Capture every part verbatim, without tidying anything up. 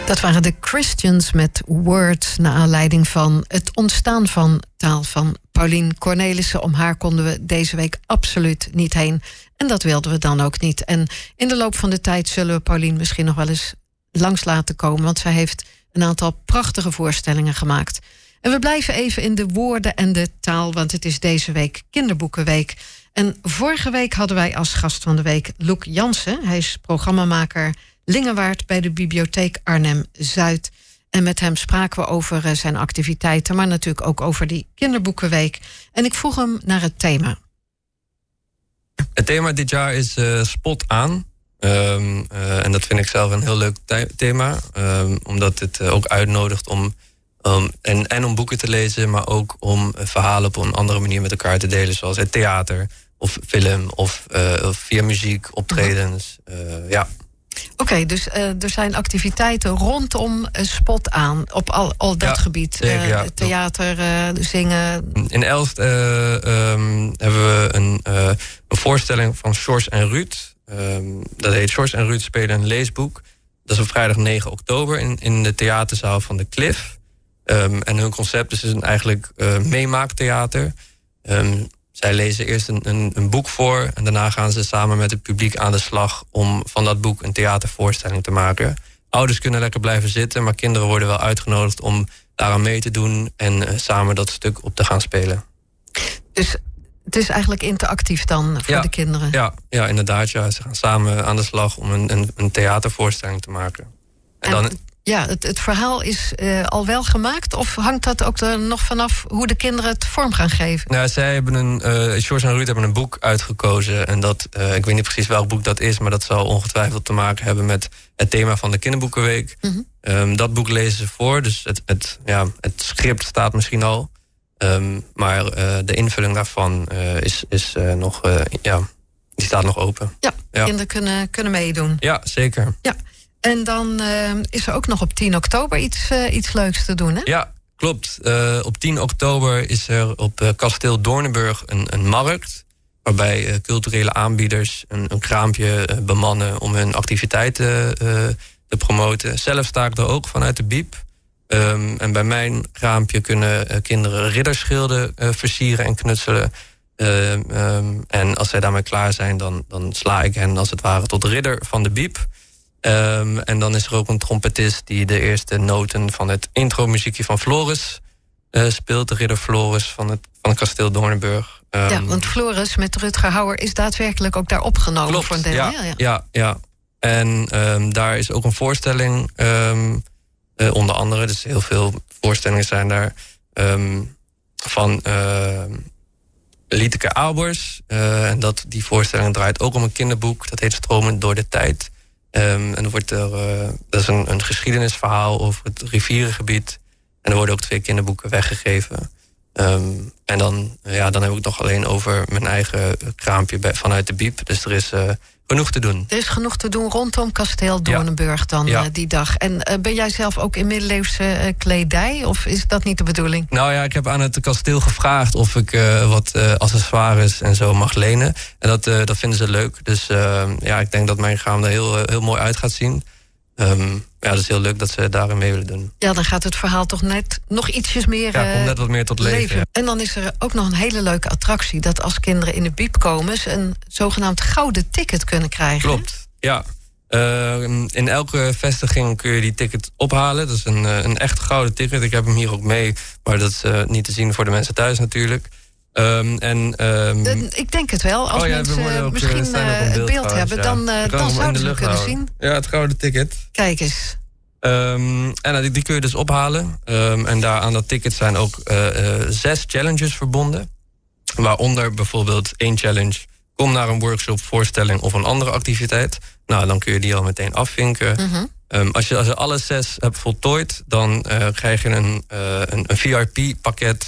Dat waren de Christians met Word, naar aanleiding van het ontstaan van taal van Paulien Cornelissen. Om haar konden we deze week absoluut niet heen. En dat wilden we dan ook niet. En in de loop van de tijd zullen we Paulien misschien nog wel eens langs laten komen, want zij heeft een aantal prachtige voorstellingen gemaakt. En we blijven even in de woorden en de taal, want het is deze week Kinderboekenweek. En vorige week hadden wij als gast van de week Loek Jansen. Hij is programmamaker Lingewaard bij de Bibliotheek Arnhem-Zuid. En met hem spraken we over zijn activiteiten, maar natuurlijk ook over die Kinderboekenweek. En ik vroeg hem naar het thema. Het thema dit jaar is uh, Spot aan. Um, uh, en dat vind ik zelf een heel leuk the- thema. Um, omdat het uh, ook uitnodigt om, um, en, en om boeken te lezen, maar ook om uh, verhalen op een andere manier met elkaar te delen. Zoals het theater of film of, uh, of via muziek, optredens. Uh, ja. Oké, okay, dus uh, er zijn activiteiten rondom uh, Spot aan, op al, al dat ja, gebied. Zeker, uh, ja. Theater, uh, zingen. In Elst uh, um, hebben we een, uh, een voorstelling van Sjors en Ruud. Um, dat heet Sjors en Ruud spelen een leesboek. Dat is op vrijdag negen oktober in, in de theaterzaal van de Cliff. Um, en hun concept is een eigenlijk uh, meemaaktheater. Um, Zij lezen eerst een, een, een boek voor en daarna gaan ze samen met het publiek aan de slag om van dat boek een theatervoorstelling te maken. Ouders kunnen lekker blijven zitten, maar kinderen worden wel uitgenodigd om daaraan mee te doen en uh, samen dat stuk op te gaan spelen. Dus het is eigenlijk interactief dan voor ja, de kinderen? Ja, ja, inderdaad. Ja. Ze gaan samen aan de slag om een, een, een theatervoorstelling te maken. En, en dan, ja, het, het verhaal is uh, al wel gemaakt, of hangt dat ook er nog vanaf hoe de kinderen het vorm gaan geven? Nou, zij hebben een, uh, Sjors en Ruud hebben een boek uitgekozen. En dat, uh, ik weet niet precies welk boek dat is, maar dat zal ongetwijfeld te maken hebben met het thema van de Kinderboekenweek. Mm-hmm. Um, dat boek lezen ze voor, dus het, het, ja, het script staat misschien al. Um, maar uh, de invulling daarvan uh, is, is uh, nog, uh, ja, die staat nog open. Ja, ja. Kinderen kunnen, kunnen meedoen. Ja, zeker. Ja. En dan uh, is er ook nog op tien oktober iets, uh, iets leuks te doen, hè? Ja, klopt. Uh, op tien oktober is er op uh, Kasteel Doornenburg een, een markt, waarbij uh, culturele aanbieders een, een kraampje uh, bemannen om hun activiteiten uh, te promoten. Zelf sta ik er ook vanuit de Biep. Um, en bij mijn kraampje kunnen uh, kinderen ridderschilden uh, versieren en knutselen. Uh, um, en als zij daarmee klaar zijn, dan, dan sla ik hen als het ware tot ridder van de Biep. Um, en dan is er ook een trompetist die de eerste noten van het intro-muziekje van Floris uh, speelt. De ridder Floris van het, van het kasteel Doornenburg. Um, ja, want Floris met Rutger Hauer is daadwerkelijk ook daar opgenomen. Klopt, voor een deel. Ja, ja, ja. ja, ja. En um, daar is ook een voorstelling, um, uh, onder andere, dus heel veel voorstellingen zijn daar, um, van uh, Lieteke Aalbers. Uh, en dat, die voorstelling draait ook om een kinderboek, dat heet Stromend door de tijd. Um, en er wordt er, uh, dat is een, een geschiedenisverhaal over het rivierengebied. En er worden ook twee kinderboeken weggegeven. Um, en dan, ja, dan heb ik het nog alleen over mijn eigen kraampje bij, vanuit de Biep. Dus er is uh, genoeg te doen. Er is genoeg te doen rondom kasteel Doornenburg dan ja. uh, die dag. En uh, ben jij zelf ook in middeleeuwse uh, kledij? Of is dat niet de bedoeling? Nou ja, ik heb aan het kasteel gevraagd of ik uh, wat uh, accessoires en zo mag lenen. En dat, uh, dat vinden ze leuk. Dus uh, ja, ik denk dat mijn kraam er heel, uh, heel mooi uit gaat zien. Um, ja, dat is heel leuk dat ze daarin mee willen doen. Ja, dan gaat het verhaal toch net nog ietsjes meer Ja, komt net wat meer tot leven. leven. Ja. En dan is er ook nog een hele leuke attractie, dat als kinderen in de Biep komen ze een zogenaamd gouden ticket kunnen krijgen. Klopt, ja. Uh, in elke vestiging kun je die ticket ophalen. Dat is een, een echt gouden ticket. Ik heb hem hier ook mee, maar dat is uh, niet te zien voor de mensen thuis natuurlijk. Um, en, um... de, ik denk het wel. Als oh, ja, mensen ook, misschien uh, een beeld, beeld hebben, ja. dan, uh, dan zouden ze het kunnen houden. zien. Ja, het gouden ticket. Kijk eens. Um, en die, die kun je dus ophalen. Um, en daar aan dat ticket zijn ook uh, uh, zes challenges verbonden. Waaronder bijvoorbeeld één challenge: kom naar een workshop, voorstelling of een andere activiteit. Nou, dan kun je die al meteen afvinken. Mm-hmm. Um, als, je, als je alle zes hebt voltooid, dan uh, krijg je een, uh, een, een V I P-pakket.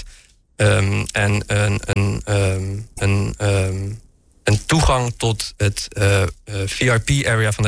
Um, en een, een, um, een, um, een toegang tot het uh, uh, V I P-area van de